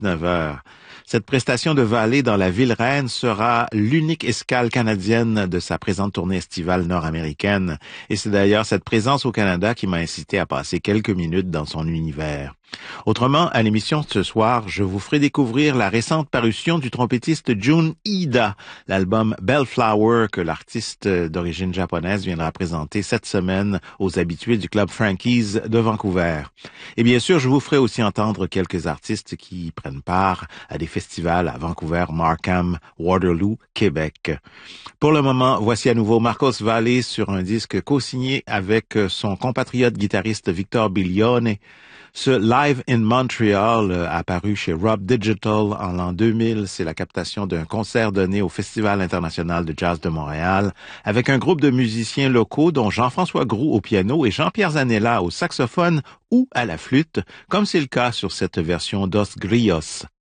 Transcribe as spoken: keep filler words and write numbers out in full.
dix-neuf heures. Cette prestation de Vallée dans la ville reine sera l'unique escale canadienne de sa présente tournée estivale nord-américaine. Et c'est d'ailleurs cette présence au Canada qui m'a incité à passer quelques minutes dans son univers. Autrement, à l'émission de ce soir, je vous ferai découvrir la récente parution du trompettiste Jun Ida, l'album Bellflower que l'artiste d'origine japonaise viendra présenter cette semaine aux habitués du Club Frankie's de Vancouver. Et bien sûr, je vous ferai aussi entendre quelques artistes qui prennent part à des festivals à Vancouver, Markham, Waterloo, Québec. Pour le moment, voici à nouveau Marcos Valle sur un disque co-signé avec son compatriote guitariste Victor Bilione. Ce Live in Montreal, euh, apparu chez Rob Digital en l'an deux mille, c'est la captation d'un concert donné au Festival international de jazz de Montréal avec un groupe de musiciens locaux dont Jean-François Groux au piano et Jean-Pierre Zanella au saxophone ou à la flûte, comme c'est le cas sur cette version Dos Grios.